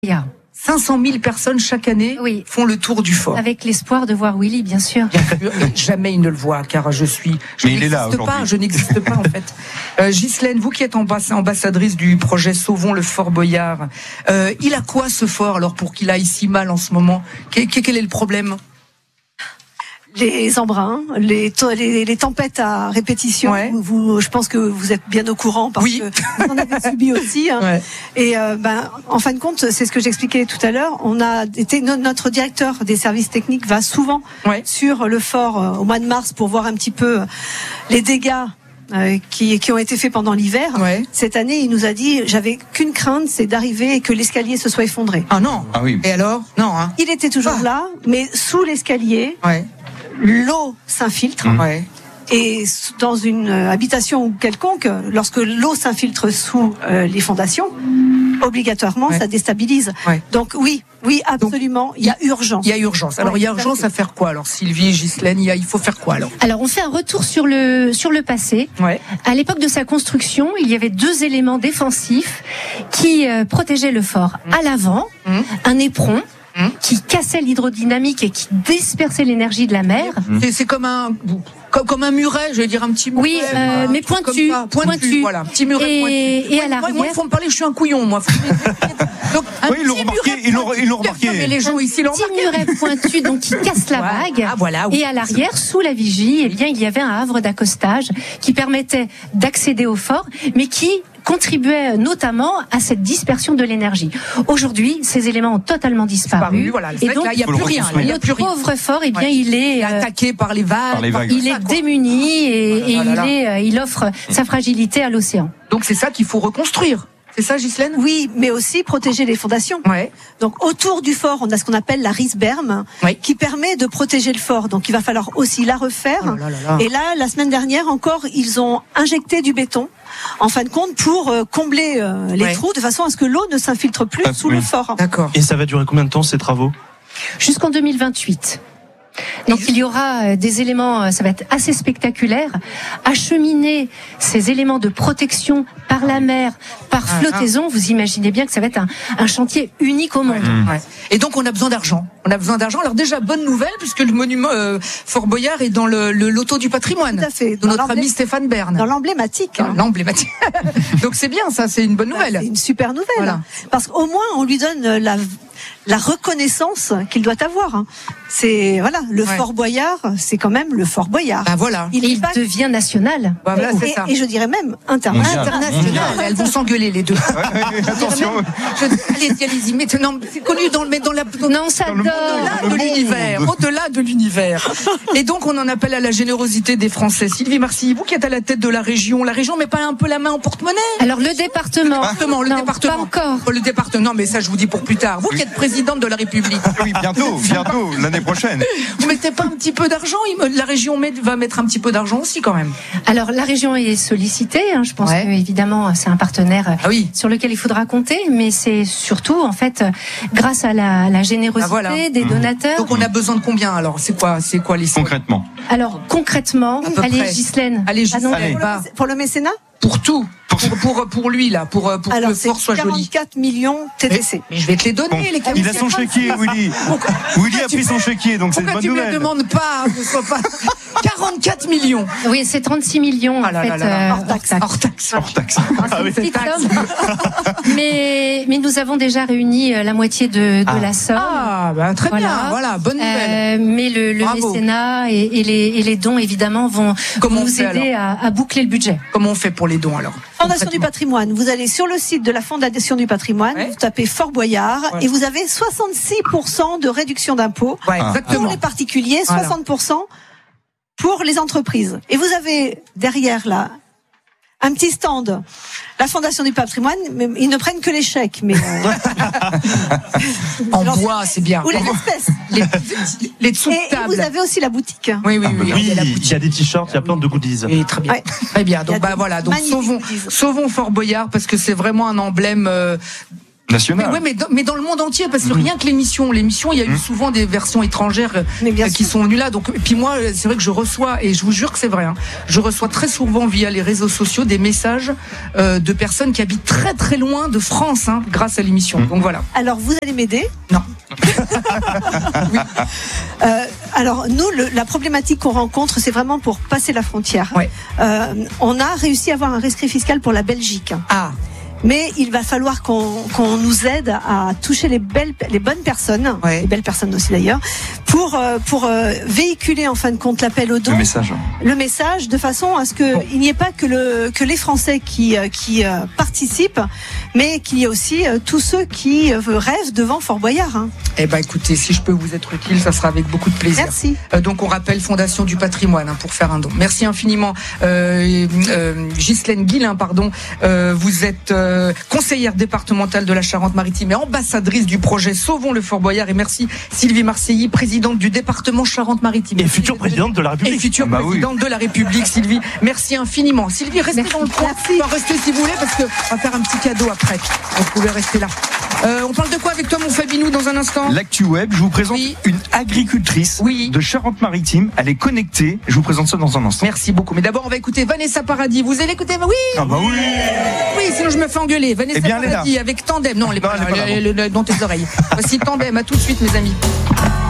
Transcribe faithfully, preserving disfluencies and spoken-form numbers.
Yeah. cinq cent mille personnes chaque année oui. font le tour du fort. Avec l'espoir de voir Willy, bien sûr. Bien sûr, jamais il ne le voit, car je suis. Je Mais il est là aujourd'hui. Pas, je n'existe pas en fait. Euh, Ghislaine, vous qui êtes ambassadrice du projet Sauvons le Fort Boyard, euh, il a quoi ce fort alors pour qu'il aille si mal en ce moment ? Quel, quel est le problème ? Les embruns, les, les, les tempêtes à répétition. Ouais. Vous, je pense que vous êtes bien au courant parce oui. que vous en avez subi aussi. Hein. Ouais. Et euh, ben, en fin de compte, c'est ce que j'expliquais tout à l'heure. On a été notre directeur des services techniques va souvent ouais. sur le fort euh, au mois de mars pour voir un petit peu les dégâts. Euh, qui, qui ont été faits pendant l'hiver. Ouais. Cette année, il nous a dit, j'avais qu'une crainte, c'est d'arriver et que l'escalier se soit effondré. Ah non. Ah oui. Et alors ? Non. Hein. Il était toujours ah. là, mais sous l'escalier, ouais. l'eau s'infiltre. Mmh. Ouais. Et dans une habitation quelconque, lorsque l'eau s'infiltre sous euh, les fondations, obligatoirement, ouais. ça déstabilise. Ouais. Donc oui, oui, absolument, Donc, il y a urgence. Il y a urgence. Alors ouais, il y a urgence à faire quoi alors, Sylvie, Ghislaine, il, y a, il faut faire quoi alors ? Alors on fait un retour sur le sur le passé. Ouais. À l'époque de sa construction, il y avait deux éléments défensifs qui euh, protégeaient le fort. Mmh. À l'avant, mmh. un éperon. Mmh. qui cassait l'hydrodynamique et qui dispersait l'énergie de la mer. Mmh. C'est, c'est comme un comme, comme un muret, je vais dire un petit muret. Oui, euh, mais pointu, pointu, pointu. Voilà, petit muret et, pointu. Et moi, à l'arrière. Moi, il faut me parler, je suis un couillon, moi. Donc, oui, ils l'ont remarqué, ils l'ont, ils l'ont remarqué. Mais les gens ici l'ont remarqué. Petit muret pointu, donc qui casse la vague. Ah, voilà, oui. Et à l'arrière, sous la vigie, eh bien, il y avait un havre d'accostage qui permettait d'accéder au fort, mais qui contribuait notamment à cette dispersion de l'énergie. Aujourd'hui, ces éléments ont totalement disparu. Voilà, et donc, il n'y a plus rien. Il y a notre pauvre fort, eh bien, ouais. il est euh, attaqué par les vagues. Par les vagues. Il est démuni et, et il est, il offre sa fragilité à l'océan. Donc c'est ça qu'il faut reconstruire. C'est ça, Ghislaine ? Oui, mais aussi protéger les fondations. Ouais. Donc autour du fort, on a ce qu'on appelle la risberme, ouais. qui permet de protéger le fort. Donc il va falloir aussi la refaire. Oh là là là. Et là, la semaine dernière encore, ils ont injecté du béton, en fin de compte, pour euh, combler euh, les ouais. trous, de façon à ce que l'eau ne s'infiltre plus ah, sous oui. le fort. D'accord. Et ça va durer combien de temps, ces travaux ? Jusqu'en deux mille vingt-huit. Donc il y aura des éléments, ça va être assez spectaculaire, acheminer ces éléments de protection par la mer, par flottaison, vous imaginez bien que ça va être un, un chantier unique au monde. Ouais. Et donc on a besoin d'argent. On a besoin d'argent. Alors déjà, bonne nouvelle, puisque le monument euh, Fort Boyard est dans le, le loto du patrimoine. Tout à fait. De notre ami Stéphane Bern. Dans l'emblématique. Dans l'emblématique. Donc c'est bien, ça, c'est une bonne nouvelle. C'est une super nouvelle. Voilà. Parce qu'au moins, on lui donne la... la reconnaissance qu'il doit avoir. C'est voilà, le ouais. Fort Boyard, c'est quand même le Fort Boyard. Bah voilà. Il, il pas... devient national. Bah voilà, et, c'est ça. Et je dirais même international. International. Elles vont s'engueuler les deux. Ouais, attention. Même, je, allez, allez-y, maintenant, c'est connu dans le, mais dans la, dans, non, ça dans le, au-delà de l'univers, au-delà de l'univers. Et donc, on en appelle à la générosité des Français. Sylvie Marcilly, vous qui êtes à la tête de la région, la région met pas un peu la main en porte-monnaie. Alors le département. Département, le non, département. Pas encore. Le département, mais ça, je vous dis pour plus tard. Vous qui êtes présidente de la République. Oui, bientôt, bientôt, l'année prochaine. Vous mettez pas un petit peu d'argent ? La région met, va mettre un petit peu d'argent aussi quand même. Alors la région est sollicitée. Hein, je pense ouais. que évidemment c'est un partenaire ah oui. sur lequel il faudra compter, mais c'est surtout en fait grâce à la, la générosité ah voilà. des donateurs. Donc on a besoin de combien alors ? C'est quoi, c'est quoi les concrètement ? Alors concrètement, allez Ghislaine. Allez Ghislaine. Allez. Pour, le, pour le mécénat ? Pour tout. Pour, pour, pour lui, là, pour, pour alors, que le fort soit joli. quarante-quatre millions T T C. Mais, mais je vais te les donner, bon, les quarante-quatre. Il a son chéquier, Willy. Pourquoi, Willy a pris son chéquier, donc c'est une bonne nouvelle. Pourquoi tu me le demandes pas, ne sois pas... quarante-quatre millions. Oui, c'est trente-six millions, ah là en fait. Là là là. Euh, hors taxe. Hors taxe. Hors taxe. Ah, c'est une petite somme. mais, mais nous avons déjà réuni la moitié de, de ah. la somme. Ah, bah, très voilà. bien, voilà, bonne nouvelle. Euh, mais le, le mécénat et, et, les, et les dons, évidemment, vont, vont nous fait, aider à, à boucler le budget. Comment on fait pour les dons, alors ? Fondation du patrimoine. Vous allez sur le site de la Fondation du patrimoine, ouais. vous tapez Fort Boyard ouais. et vous avez soixante-six pour cent de réduction d'impôts ouais, pour les particuliers, voilà. soixante pour cent pour les entreprises. Et vous avez derrière là un petit stand, la Fondation du patrimoine, mais ils ne prennent que les chèques. Mais euh... en bois, c'est bien. Ou les espèces. Les, les dessous de table. Et vous avez aussi la boutique. Oui, oui, oui. oui il y a, la il y a des t-shirts, il y a plein de goodies. Oui, très bien. Ouais. Très bien. Donc, bah voilà. Donc, sauvons, sauvons Fort Boyard parce que c'est vraiment un emblème. Euh, nationale. Mais, ouais, mais, dans, mais dans le monde entier, parce que mmh. rien que l'émission, l'émission, il y a eu mmh. souvent des versions étrangères euh, qui sont venues là. Donc, et puis moi, c'est vrai que je reçois, et je vous jure que c'est vrai, hein, je reçois très souvent via les réseaux sociaux des messages euh, de personnes qui habitent très très loin de France, hein, grâce à l'émission. Mmh. Donc voilà. Alors vous allez m'aider ? Non. oui. euh, alors nous, le, la problématique qu'on rencontre, c'est vraiment pour passer la frontière. Ouais. Euh, on a réussi à avoir un rescrit fiscal pour la Belgique. Ah. Mais il va falloir qu'on qu'on nous aide à toucher les belles, les bonnes personnes, ouais. les belles personnes aussi d'ailleurs, pour euh, pour euh, véhiculer en fin de compte l'appel au don, le message, le message, de façon à ce que bon. il n'y ait pas que le que les Français qui qui euh, participent, mais qu'il y ait aussi euh, tous ceux qui euh, rêvent devant Fort Boyard. Hein. Eh ben écoutez, si je peux vous être utile, ça sera avec beaucoup de plaisir. Merci. Euh, donc on rappelle Fondation du Patrimoine hein, pour faire un don. Merci infiniment, euh, euh, Ghislaine Guillain, pardon. Euh, vous êtes euh, conseillère départementale de la Charente-Maritime et ambassadrice du projet Sauvons le Fort Boyard. Et merci Sylvie Marseilly, présidente du département Charente-Maritime. Et future présidente de la République. Et future bah présidente oui. de la République, Sylvie. Merci infiniment. Sylvie, restez merci. dans le coin. Enfin, restez si vous voulez, parce qu'on va faire un petit cadeau après. Vous pouvez rester là. Euh, on parle de quoi avec toi, mon Fabinou, dans un instant ? L'actu web, je vous présente oui. une agricultrice oui. de Charente-Maritime. Elle est connectée. Je vous présente ça dans un instant. Merci beaucoup. Mais d'abord, on va écouter Vanessa Paradis. Vous allez l'écouter ? Oui. Ah bah oui. Oui, sinon je me fais engueuler. Vanessa eh bien, Paradis avec Tandem. Non, elle est non, pas, elle est pas là, elle est dans tes oreilles. Voici Tandem. À tout de suite, mes amis.